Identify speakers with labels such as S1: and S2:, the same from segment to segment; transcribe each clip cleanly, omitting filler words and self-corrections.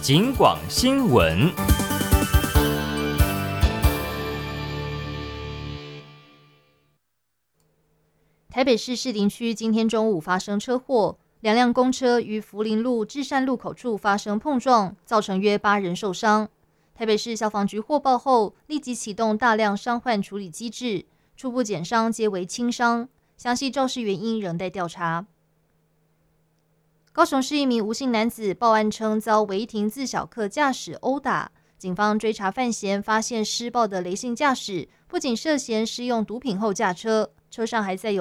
S1: 警广新闻。
S2: 台北市士林区今天中午发生车祸，两辆公车于福林路至善路口处发生碰撞，造成约8人受伤。台北市消防局获报后，立即启动大量伤患处理机制，初步检伤皆为轻伤，详细肇事原因仍待调查。高雄市一名吴姓男子报案称遭违停自小客驾驶殴打，警方追查犯嫌，发现施暴的雷姓驾驶不仅涉嫌施用毒品后驾车，车上还载有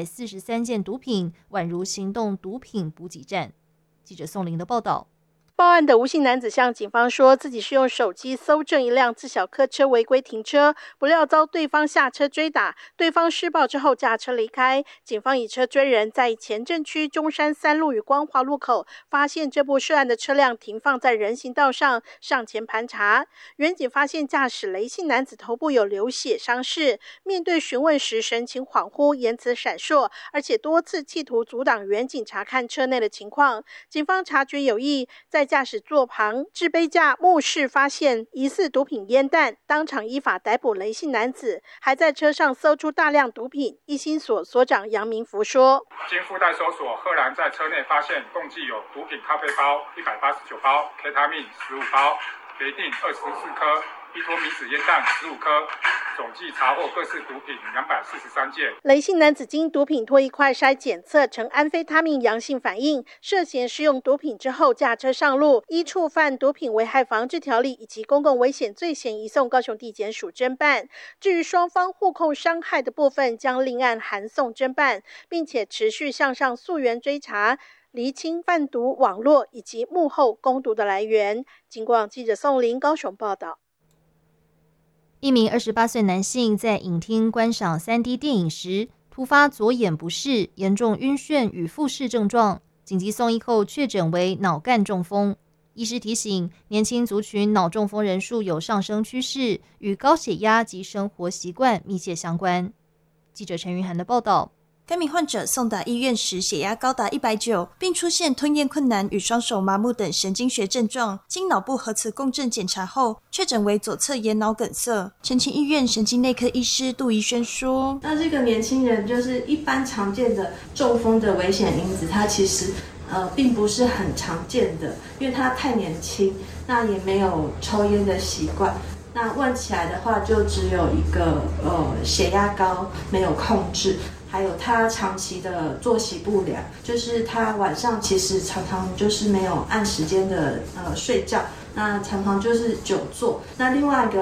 S2: 243件毒品，宛如行动毒品补给站。记者宋玲的报道。
S3: 报案的吴姓男子向警方说，自己是用手机搜证一辆自小客车违规停车，不料遭对方下车追打，对方施暴之后驾车离开。警方以车追人，在前镇区中山3路与光华路口发现这部涉案的车辆停放在人行道上，上前盘查。员警发现驾驶雷姓男子头部有流血伤势，面对询问时神情恍惚，言辞闪烁，而且多次企图阻挡员警查看车内的情况。警方察觉有异，在驾驶座旁置杯架目视发现疑似毒品烟弹，当场依法逮捕雷姓男子，还在车上搜出大量毒品。一心所所长杨明福说，
S4: 经附带搜索，赫然在车内发现共计有毒品咖啡包189包、K他命15包、雷定24颗、依托米子烟弹15颗，总计查获各式毒品243件。
S3: 雷姓男子经毒品唾液快筛检测呈安非他命阳性反应，涉嫌施用毒品之后驾车上路，依触犯毒品危害防治条例以及公共危险罪嫌移送高雄地检署侦办。至于双方互控伤害的部分，将另案函送侦办，并且持续向上溯源追查，厘清贩毒网络以及幕后供毒的来源。警广记者宋玲高雄报道。
S2: 一名28岁男性在影厅观赏3D 电影时，突发左眼不适，严重晕眩与复视症状，紧急送医后确诊为脑干中风。医师提醒，年轻族群脑中风人数有上升趋势，与高血压及生活习惯密切相关。记者陈云涵的报道。
S5: 该名患者送达医院时血压高达190，并出现吞咽困难与双手麻木等神经学症状。经脑部核磁共振检查后，确诊为左侧眼脑梗塞。澄清医院神经内科医师杜怡轩说：“
S6: 那这个年轻人就是一般常见的中风的危险因子，它其实并不是很常见的，因为他太年轻，那也没有抽烟的习惯。那问起来的话，就只有一个血压高没有控制。”还有他长期的作息不良，就是他晚上其实常常就是没有按时间的睡觉，那常常就是久坐。那另外一个